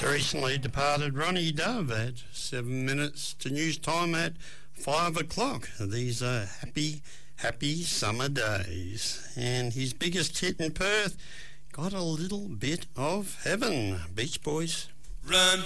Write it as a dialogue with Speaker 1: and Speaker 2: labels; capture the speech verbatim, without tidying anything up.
Speaker 1: recently departed Ronnie Dove at seven minutes to news time at five o'clock. These are happy, happy summer days. And his biggest hit in Perth got a little bit of heaven. Beach Boys.
Speaker 2: Run,